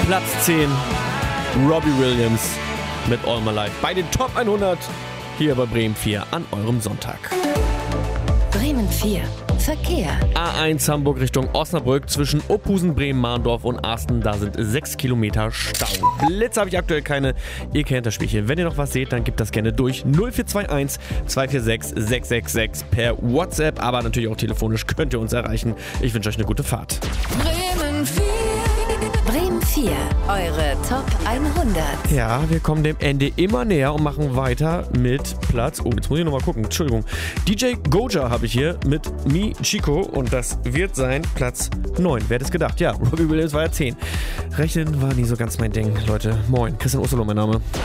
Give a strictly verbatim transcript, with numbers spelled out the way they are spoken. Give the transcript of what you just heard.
Platz zehn, Robbie Williams mit All My Life. Bei den Top hundert hier bei Bremen vier an eurem Sonntag. Bremen vier. Verkehr. A eins Hamburg Richtung Osnabrück zwischen Opphusen, Bremen, Mahndorf und Arsten. Da sind sechs Kilometer Stau. Blitze habe ich aktuell keine. Ihr kennt das Spielchen. Wenn ihr noch was seht, dann gebt das gerne durch. null vier zwei eins zwei vier sechs sechs sechs sechs per WhatsApp, aber natürlich auch telefonisch könnt ihr uns erreichen. Ich wünsche euch eine gute Fahrt. Bremen vier. Bremen vier. Eure Top hundert. Ja, wir kommen dem Ende immer näher und machen weiter mit Platz... Oh, jetzt muss ich nochmal gucken. Entschuldigung. D J Goja habe ich hier mit Mi Chico und das wird sein Platz neun. Wer hätte es gedacht? Ja, Robbie Williams war ja zehn. Rechnen war nie so ganz mein Ding, Leute. Moin, Christian Osterloh mein Name.